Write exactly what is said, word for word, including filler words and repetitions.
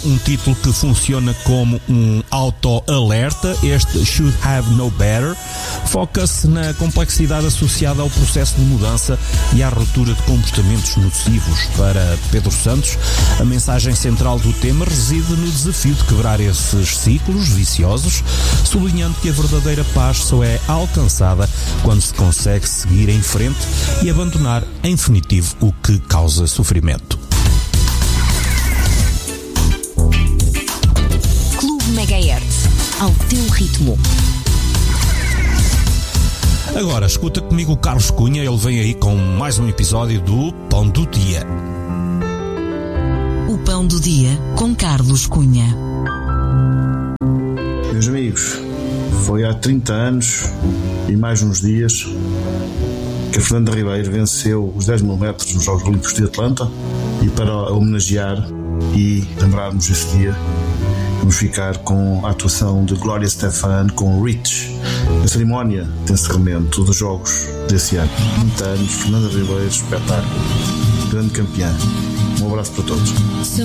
um título que funciona como um auto-alerta. Este Should Have Known Better foca-se na complexidade associada ao processo de mudança e à ruptura de comportamentos nocivos. Para Pedro Santos, a mensagem central do tema reside no desafio de quebrar esses ciclos viciosos, sublinhando que a verdadeira paz só é alcançada quando se consegue seguir em frente e abandonar em definitivo o que causa sofrimento. Clube Megahertz, ao teu ritmo. Agora escuta comigo o Carlos Cunha, ele vem aí com mais um episódio do Pão do Dia. O Pão do Dia com Carlos Cunha. Meus amigos, foi há trinta anos e mais uns dias que a Fernanda Ribeiro venceu os dez mil metros nos Jogos Olímpicos de Atlanta, e para a homenagear e lembrarmos esse dia, vamos ficar com a atuação de Gloria Estefan com Reach, a cerimónia de encerramento dos Jogos desse ano. trinta anos, Fernanda Ribeiro, espetáculo, grande campeã. Um abraço para todos.